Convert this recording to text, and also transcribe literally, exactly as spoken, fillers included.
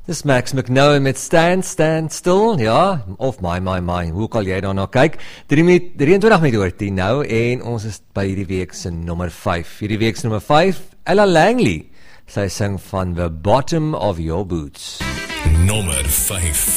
Dis Max McNowan met Stand, Stand Still, ja, of My, My, My, hoe kan jy daarna kyk? drieëntwintig met oor tien nou, en ons is by hierdie week se nommer vyf. Hierdie week se nummer vyf, Ella Langley. Sy sing van The Bottom of Your Boots. Nommer vyf.